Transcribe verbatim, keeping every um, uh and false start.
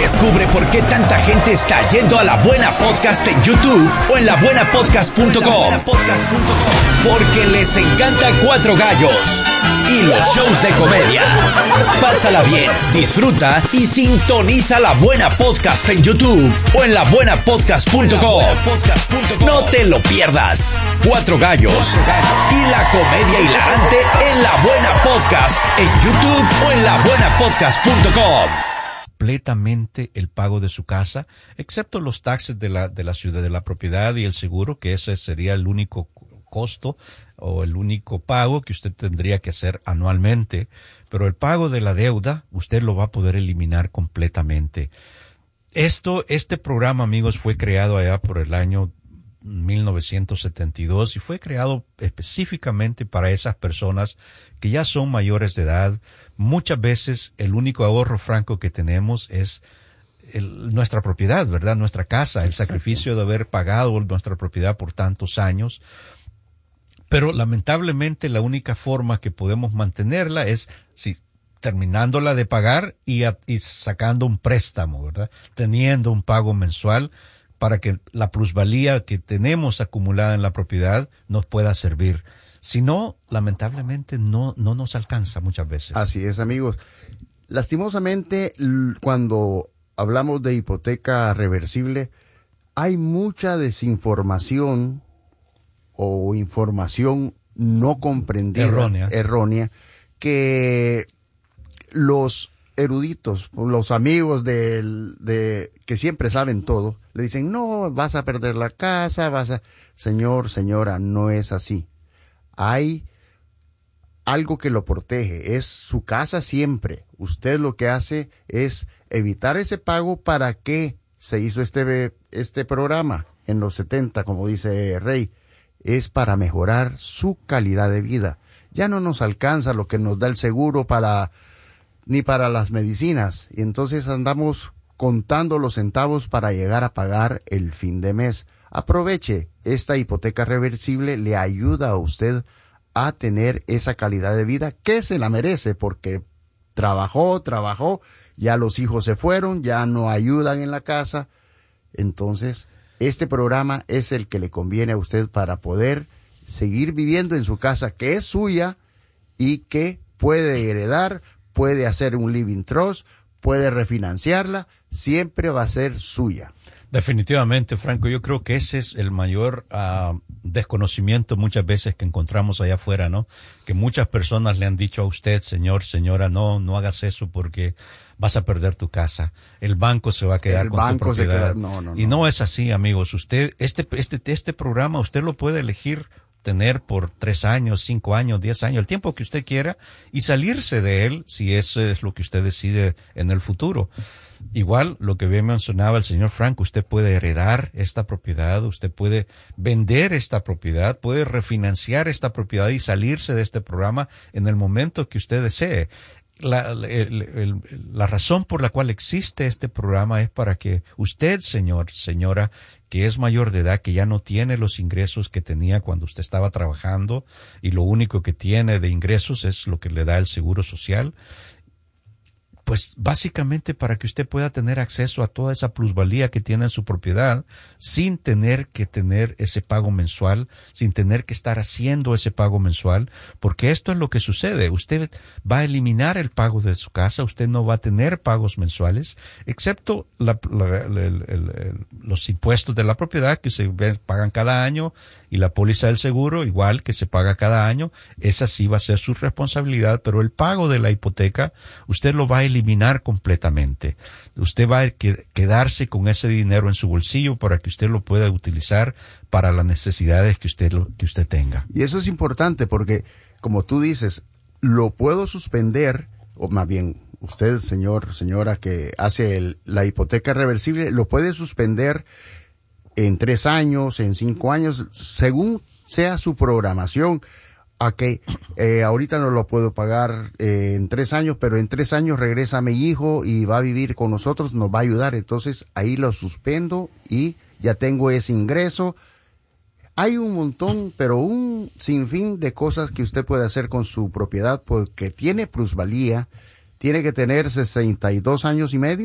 Descubre por qué tanta gente está yendo a La Buena Podcast en YouTube o en la buena podcast punto com. Porque les encanta Cuatro Gallos y los shows de comedia. Pásala bien, disfruta y sintoniza La Buena Podcast en YouTube o en la buena podcast punto com. No te lo pierdas. Cuatro Gallos y la comedia hilarante en La Buena Podcast en YouTube o en la buena podcast punto com. Completamente el pago de su casa, excepto los taxes de la de la ciudad, de la propiedad y el seguro, que ese sería el único costo o el único pago que usted tendría que hacer anualmente, pero el pago de la deuda usted lo va a poder eliminar completamente. Esto, este programa, amigos, fue creado allá por el año mil novecientos setenta y dos y fue creado específicamente para esas personas que ya son mayores de edad. Muchas veces el único ahorro franco que tenemos es el, nuestra propiedad, ¿verdad? Nuestra casa, el Exacto. sacrificio de haber pagado nuestra propiedad por tantos años. Pero lamentablemente la única forma que podemos mantenerla es si terminándola de pagar y, a, y sacando un préstamo, ¿verdad? Teniendo un pago mensual para que la plusvalía que tenemos acumulada en la propiedad nos pueda servir. Si no, lamentablemente no, no nos alcanza muchas veces. Así es, amigos. Lastimosamente, cuando hablamos de hipoteca reversible, hay mucha desinformación o información no comprendida, errónea, errónea que los eruditos, los amigos del, de que siempre saben todo, le dicen, no, vas a perder la casa, vas a... Señor, señora, no es así. Hay algo que lo protege, es su casa siempre. Usted lo que hace es evitar ese pago. ¿Para qué se hizo este, este programa en los setenta, como dice Rey? Es para mejorar su calidad de vida. Ya no nos alcanza lo que nos da el seguro para ni para las medicinas, y entonces andamos contando los centavos para llegar a pagar el fin de mes. Aproveche, esta hipoteca reversible le ayuda a usted a tener esa calidad de vida que se la merece, porque trabajó, trabajó, ya los hijos se fueron, ya no ayudan en la casa. Entonces, este programa es el que le conviene a usted para poder seguir viviendo en su casa, que es suya y que puede heredar, puede hacer un living trust, puede refinanciarla, siempre va a ser suya. Definitivamente, Franco, yo creo que ese es el mayor uh, desconocimiento muchas veces que encontramos allá afuera, ¿no? Que muchas personas le han dicho a usted, señor, señora, no, no hagas eso porque vas a perder tu casa. El banco se va a quedar el con banco tu propiedad. Se queda, no, no, y no. no es así, amigos. Usted, este, este, este programa, usted lo puede elegir tener por tres años, cinco años, diez años, el tiempo que usted quiera, y salirse de él si eso es lo que usted decide en el futuro. Igual, lo que bien mencionaba el señor Franco, usted puede heredar esta propiedad, usted puede vender esta propiedad, puede refinanciar esta propiedad y salirse de este programa en el momento que usted desee. La, el, el, la razón por la cual existe este programa es para que usted, señor, señora, que es mayor de edad, que ya no tiene los ingresos que tenía cuando usted estaba trabajando y lo único que tiene de ingresos es lo que le da el seguro social, pues básicamente para que usted pueda tener acceso a toda esa plusvalía que tiene en su propiedad sin tener que tener ese pago mensual, sin tener que estar haciendo ese pago mensual, porque esto es lo que sucede. Usted va a eliminar el pago de su casa, usted no va a tener pagos mensuales, excepto la, la, el, el, el, los impuestos de la propiedad que se pagan cada año y la póliza del seguro igual que se paga cada año. Esa sí va a ser su responsabilidad, pero el pago de la hipoteca usted lo va a eliminar completamente. Usted va a quedarse con ese dinero en su bolsillo para que usted lo pueda utilizar para las necesidades que usted lo, que usted tenga. Y eso es importante porque, como tú dices, lo puedo suspender, o más bien usted, señor, señora, que hace el, la hipoteca reversible, lo puede suspender en tres años, en cinco años, según sea su programación. Ok, eh, ahorita no lo puedo pagar eh, en tres años, pero en tres años regresa mi hijo y va a vivir con nosotros, nos va a ayudar. Entonces ahí lo suspendo y ya tengo ese ingreso. Hay un montón, pero un sinfín de cosas que usted puede hacer con su propiedad porque tiene plusvalía. Tiene que tener sesenta y dos años y medio.